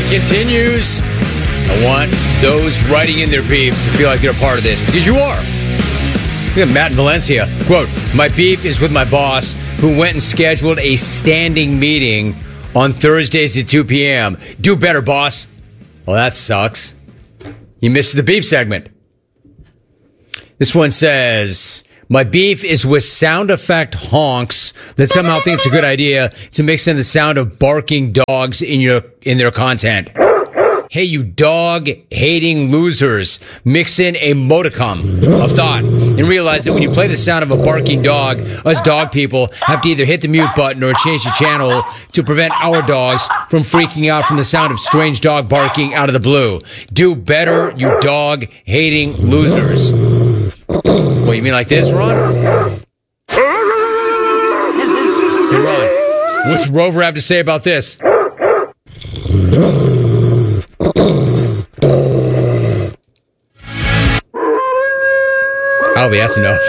continues. I want those writing in their beefs to feel like they're a part of this, because you are. Look at Matt in Valencia. Quote, my beef is with my boss who went and scheduled a standing meeting on Thursdays at 2 p.m. Do better, boss. Well, that sucks. You missed the beef segment. This one says, my beef is with sound effect honks that somehow think it's a good idea to mix in the sound of barking dogs in their content. Hey, you dog-hating losers, mix in a modicum of thought and realize that when you play the sound of a barking dog, us dog people have to either hit the mute button or change the channel to prevent our dogs from freaking out from the sound of strange dog barking out of the blue. Do better, you dog-hating losers. What, you mean like this, Ron? Hey, Ron, what's Rover have to say about this? Alvy, that's enough.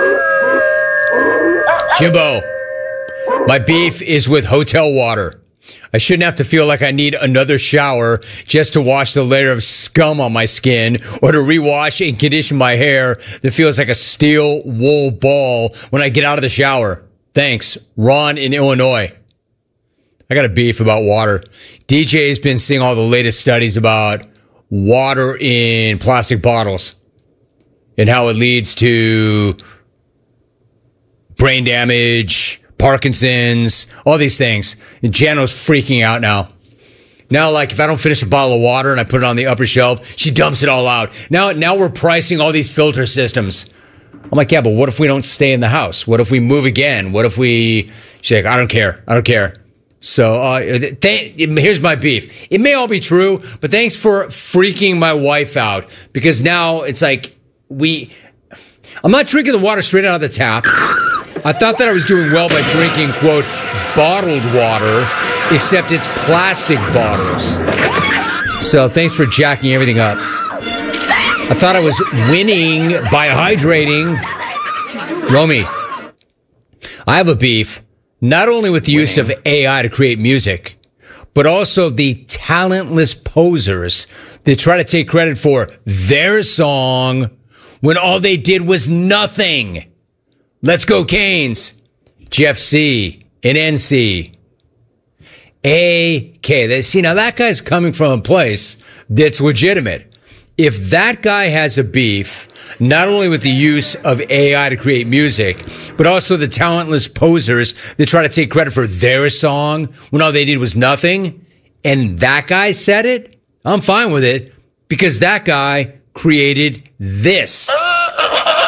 Jimbo, my beef is with hotel water. I shouldn't have to feel like I need another shower just to wash the layer of scum on my skin or to rewash and condition my hair that feels like a steel wool ball when I get out of the shower. Thanks, Ron in Illinois. I got a beef about water. DJ's been seeing all the latest studies about water in plastic bottles and how it leads to brain damage, Parkinson's, all these things. And Jano's freaking out now. Now, like, if I don't finish a bottle of water and I put it on the upper shelf, she dumps it all out. Now we're pricing all these filter systems. I'm like, yeah, but what if we don't stay in the house? What if we move again? What if we... She's like, I don't care. So here's my beef. It may all be true, but thanks for freaking my wife out, because now it's like I'm not drinking the water straight out of the tap. I thought that I was doing well by drinking, quote, bottled water, except it's plastic bottles. So thanks for jacking everything up. I thought I was winning by hydrating. Romy, I have a beef. Not only with the use of AI to create music, but also the talentless posers that try to take credit for their song when all they did was nothing. Let's go Canes. Jeff C. and NC. AK. See, now that guy's coming from a place that's legitimate. If that guy has a beef, not only with the use of AI to create music, but also the talentless posers that try to take credit for their song when all they did was nothing, and that guy said it, I'm fine with it, because that guy created this.